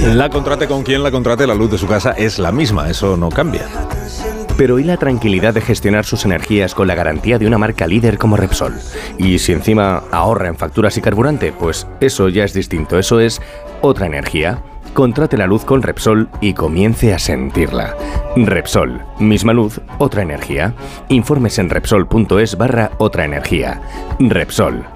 La contrate con quien la contrate, la luz de su casa es la misma, eso no cambia. Pero ¿y la tranquilidad de gestionar sus energías con la garantía de una marca líder como Repsol? Y si encima ahorra en facturas y carburante, pues eso ya es distinto, eso es otra energía. Contrate la luz con Repsol y comience a sentirla. Repsol, misma luz, otra energía. Informes en Repsol.es/otra energía. Repsol.